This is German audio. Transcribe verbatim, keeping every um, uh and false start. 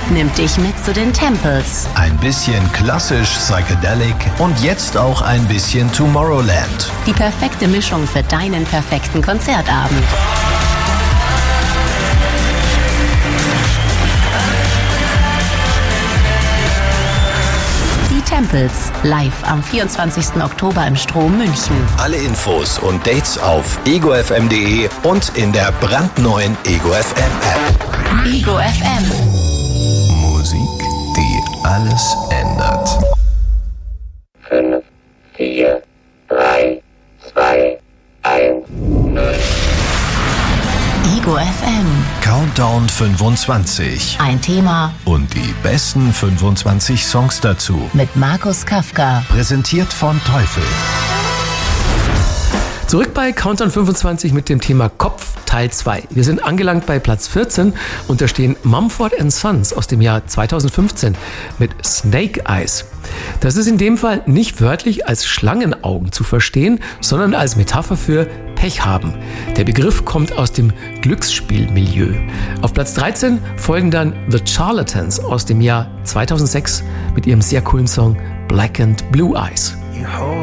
nimmt dich mit zu den Temples. Ein bisschen klassisch Psychedelic und jetzt auch ein bisschen Tomorrowland. Die perfekte Mischung für deinen perfekten Konzertabend. Die Temples, live am vierundzwanzigsten Oktober im Strom München. Alle Infos und Dates auf ego f m punkt de und in der brandneuen Ego F M App. Ego F M. Musik, die alles ändert. fünf, vier, drei, zwei, eins, null. Ego F M. Countdown fünfundzwanzig. Ein Thema Und die besten fünfundzwanzig Songs dazu. mit Markus Kafka. Präsentiert von Teufel. Zurück bei Countdown fünfundzwanzig mit dem Thema Kopf Teil zwei. Wir sind angelangt bei Platz vierzehn und da stehen Mumford and Sons aus dem Jahr zweitausendfünfzehn mit Snake Eyes. Das ist in dem Fall nicht wörtlich als Schlangenaugen zu verstehen, sondern als Metapher für Pech haben. Der Begriff kommt aus dem Glücksspielmilieu. Auf Platz dreizehn folgen dann The Charlatans aus dem Jahr zweitausendsechs mit ihrem sehr coolen Song Black and Blue Eyes.